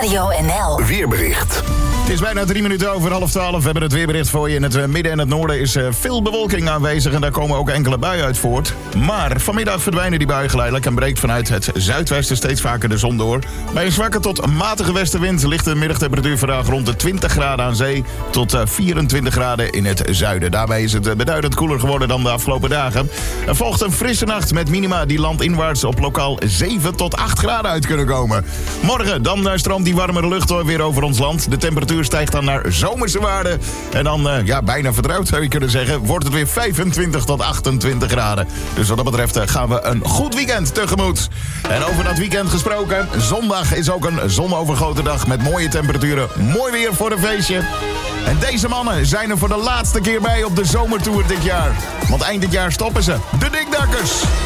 Radio NL. Weerbericht. Het is bijna 3 minuten over 11:30. We hebben het weerbericht voor je. In het midden en het noorden is veel bewolking aanwezig en daar komen ook enkele buien uit voort. Maar vanmiddag verdwijnen die buien geleidelijk en breekt vanuit het zuidwesten steeds vaker de zon door. Bij een zwakke tot matige westenwind ligt de middagtemperatuur vandaag rond de 20 graden aan zee tot 24 graden in het zuiden. Daarbij is het beduidend koeler geworden dan de afgelopen dagen. Er volgt een frisse nacht met minima die landinwaarts op lokaal 7 tot 8 graden uit kunnen komen. Morgen dan stroomt die warmere lucht weer over ons land. De temperatuur stijgt dan naar zomerse waarden. En dan, bijna vertrouwd zou je kunnen zeggen, wordt het weer 25 tot 28 graden. Dus wat dat betreft gaan we een goed weekend tegemoet. En over dat weekend gesproken, zondag is ook een zonovergoten dag met mooie temperaturen. Mooi weer voor een feestje. En deze mannen zijn er voor de laatste keer bij op de zomertour dit jaar. Want eind dit jaar stoppen ze. De Dikdakkers.